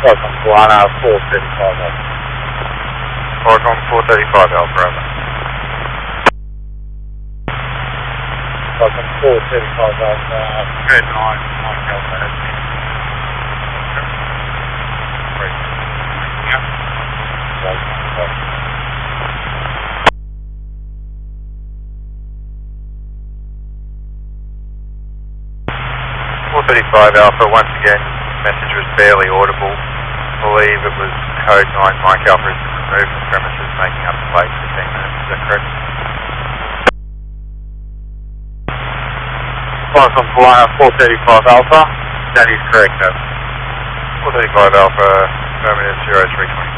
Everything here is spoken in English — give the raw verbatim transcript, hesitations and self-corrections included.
Welcome, Polana, four thirty-five Alpha. Welcome, four thirty-five Alpha, over. Welcome, four thirty-five Alpha, code nine, Mike Alpha has been. Great. Yeah. Welcome. four thirty-five Alpha, once again, message was barely audible. I believe it was code nine Mike Alpha has been removed from premises, making up the late fifteen minutes. Is that correct? Welcome, Polana, four thirty-five Alpha. That is correct, sir. four thirty-five Alpha, affirmative zero three twenty.